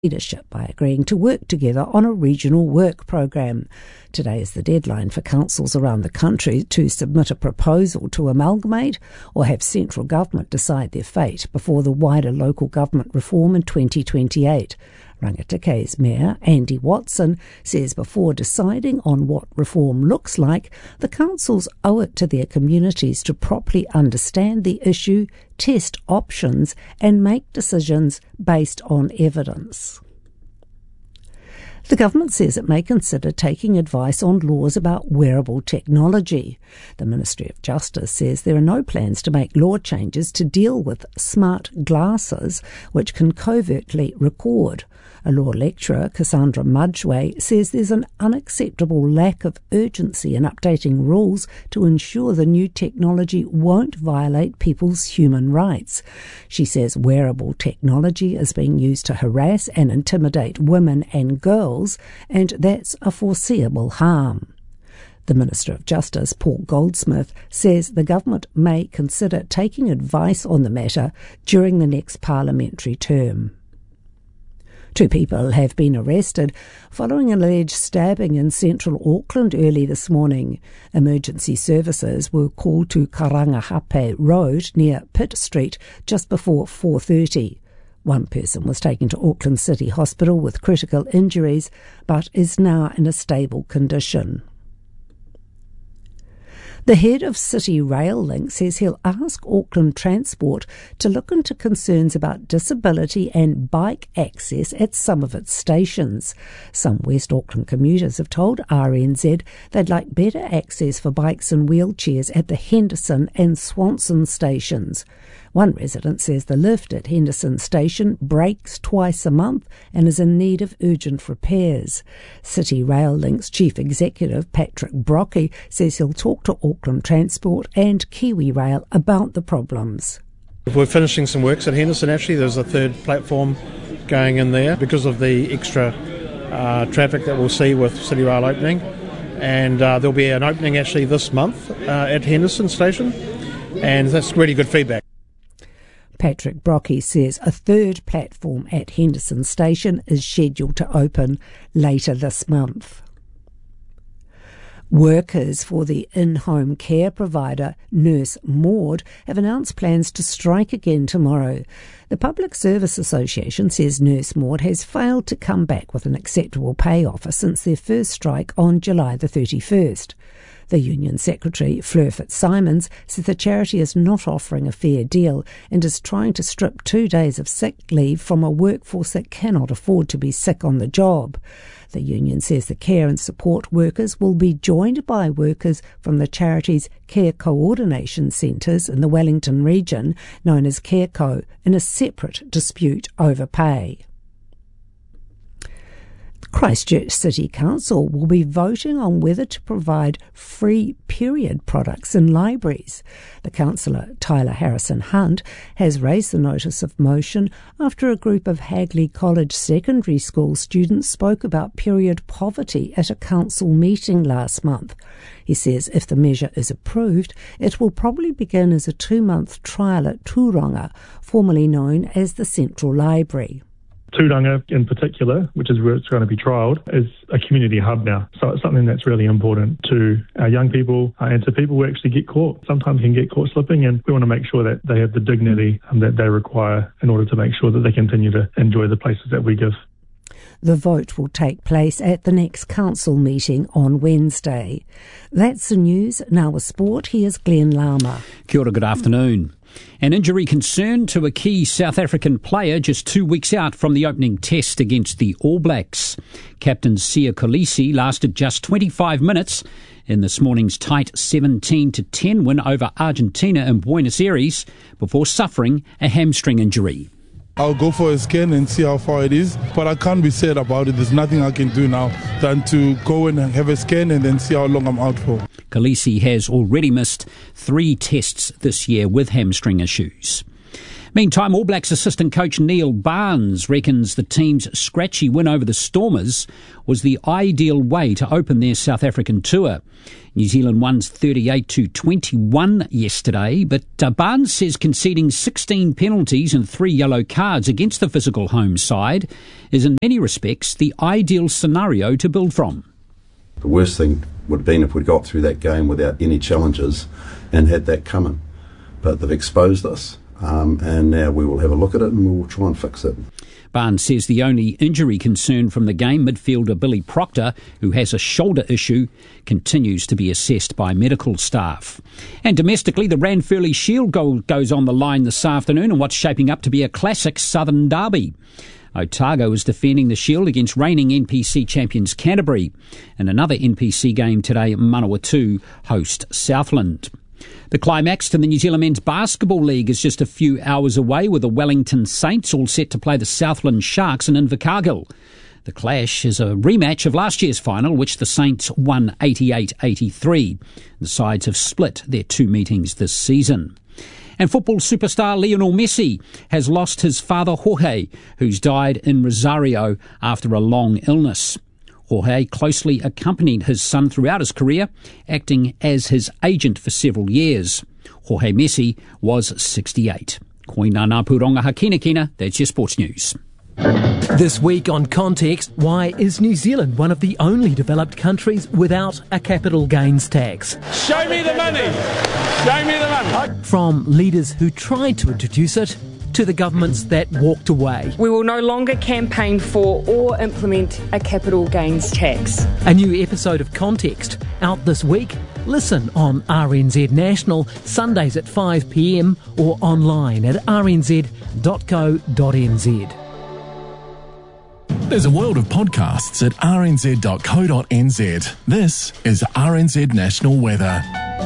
leadership by agreeing to work together on a regional work program. Today is the deadline for councils around the country to submit a proposal to amalgamate or have central government decide their fate before the wider local government reform in 2028. Rangitake's Mayor Andy Watson says before deciding on what reform looks like, the councils owe it to their communities to properly understand the issue, test options and make decisions based on evidence. The government says it may consider taking advice on laws about wearable technology. The Ministry of Justice says there are no plans to make law changes to deal with smart glasses, which can covertly record. A law lecturer, Cassandra Mudgway, says there's an unacceptable lack of urgency in updating rules to ensure the new technology won't violate people's human rights. She says wearable technology is being used to harass and intimidate women and girls, and that's a foreseeable harm. The Minister of Justice, Paul Goldsmith, says the government may consider taking advice on the matter during the next parliamentary term. 2 people have been arrested following an alleged stabbing in central Auckland early this morning. Emergency services were called to Karangahape Road near Pitt Street just before 4:30. One person was taken to Auckland City Hospital with critical injuries, but is now in a stable condition. The head of City Rail Link says he'll ask Auckland Transport to look into concerns about disability and bike access at some of its stations. Some West Auckland commuters have told RNZ they'd like better access for bikes and wheelchairs at the Henderson and Swanson stations. One resident says the lift at Henderson Station breaks twice a month and is in need of urgent repairs. City Rail Link's Chief Executive, Patrick Brockie, says he'll talk to Auckland Transport and Kiwi Rail about the problems. We're finishing some works at Henderson. Actually, there's a third platform going in there because of the extra traffic that we'll see with City Rail opening. And there'll be an opening actually this month at Henderson Station, and that's really good feedback. Patrick Brockie says a third platform at Henderson Station is scheduled to open later this month. Workers for the in-home care provider Nurse Maud have announced plans to strike again tomorrow. The Public Service Association says Nurse Maud has failed to come back with an acceptable pay offer since their first strike on July the 31st. The union secretary, Fleur Fitzsimons, says the charity is not offering a fair deal and is trying to strip 2 days of sick leave from a workforce that cannot afford to be sick on the job. The union says the care and support workers will be joined by workers from the charity's care coordination centres in the Wellington region, known as CareCo, in a separate dispute over pay. Christchurch City Council will be voting on whether to provide free period products in libraries. The councillor, Tyler Harrison-Hunt, has raised the notice of motion after a group of Hagley College secondary school students spoke about period poverty at a council meeting last month. He says if the measure is approved, it will probably begin as a 2-month trial at Turanga, formerly known as the Central Library. Turanga in particular, which is where it's going to be trialled, is a community hub now. So it's something that's really important to our young people and to people who actually get caught. Sometimes can get caught slipping, and we want to make sure that they have the dignity that they require in order to make sure that they continue to enjoy the places that we give. The vote will take place at the next council meeting on Wednesday. That's the news. Now with sport, here's Glenn Lama. Kia ora, good afternoon. An injury concern to a key South African player just 2 weeks out from the opening test against the All Blacks. Captain Siya Kolisi lasted just 25 minutes in this morning's tight 17-10 win over Argentina in Buenos Aires before suffering a hamstring injury. I'll go for a scan and see how far it is, but I can't be sad about it. There's nothing I can do now than to go and have a scan and then see how long I'm out for. Kolisi has already missed 3 tests this year with hamstring issues. Meantime, All Blacks assistant coach Neil Barnes reckons the team's scratchy win over the Stormers was the ideal way to open their South African tour. New Zealand won 38-21 yesterday, but Barnes says conceding 16 penalties and 3 yellow cards against the physical home side is in many respects the ideal scenario to build from. The worst thing would have been if we got through that game without any challenges and had that coming. But they've exposed us. And now we will have a look at it and we will try and fix it. Barnes says the only injury concern from the game, midfielder Billy Proctor, who has a shoulder issue, continues to be assessed by medical staff. And domestically, the Ranfurly Shield goes on the line this afternoon in what's shaping up to be a classic Southern derby. Otago is defending the Shield against reigning NPC champions Canterbury. And another NPC game today, Manawatu host Southland. The climax to the New Zealand Men's Basketball League is just a few hours away, with the Wellington Saints all set to play the Southland Sharks in Invercargill. The clash is a rematch of last year's final, which the Saints won 88-83. The sides have split their 2 meetings this season. And football superstar Lionel Messi has lost his father Jorge, who's died in Rosario after a long illness. Jorge closely accompanied his son throughout his career, acting as his agent for several years. Jorge Messi was 68. Koina ngā pūronga hakinakina, that's your sports news. This week on Context, why is New Zealand one of the only developed countries without a capital gains tax? Show me the money! Show me the money! From leaders who tried to introduce it to the governments that walked away. We will no longer campaign for or implement a capital gains tax. A new episode of Context out this week. Listen on RNZ National, Sundays at 5 p.m. or online at rnz.co.nz. There's a world of podcasts at rnz.co.nz. This is RNZ National Weather.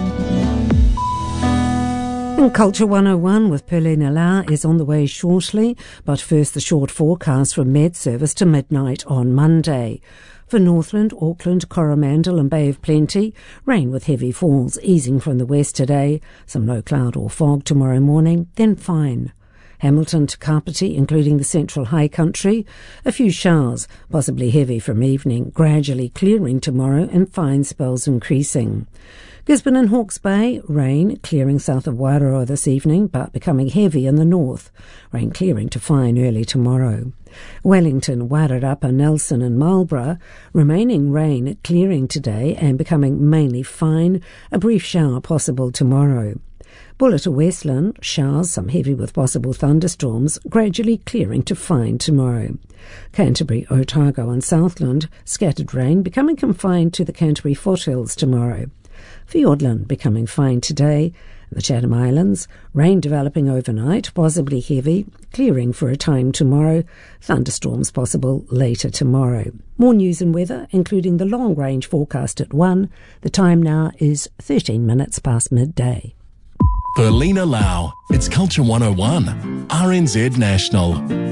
And Culture 101 with Perlina Lau is on the way shortly, but first the short forecast from Med Service to midnight on Monday. For Northland, Auckland, Coromandel and Bay of Plenty, rain with heavy falls easing from the west today, some low cloud or fog tomorrow morning, then fine. Hamilton to Kapiti, including the central high country, a few showers, possibly heavy from evening, gradually clearing tomorrow and fine spells increasing. Gisborne and Hawke's Bay, rain clearing south of Wairoa this evening, but becoming heavy in the north. Rain clearing to fine early tomorrow. Wellington, Wairarapa, Nelson and Marlborough, remaining rain clearing today and becoming mainly fine, a brief shower possible tomorrow. Bulla to Westland, showers, some heavy with possible thunderstorms, gradually clearing to fine tomorrow. Canterbury, Otago and Southland, scattered rain becoming confined to the Canterbury foothills tomorrow. Fiordland becoming fine today. The Chatham Islands, rain developing overnight, possibly heavy, clearing for a time tomorrow, thunderstorms possible later tomorrow. More news and weather, including the long-range forecast at 1. The time now is 13 minutes past midday. Perlina Lau, it's Culture 101, RNZ National.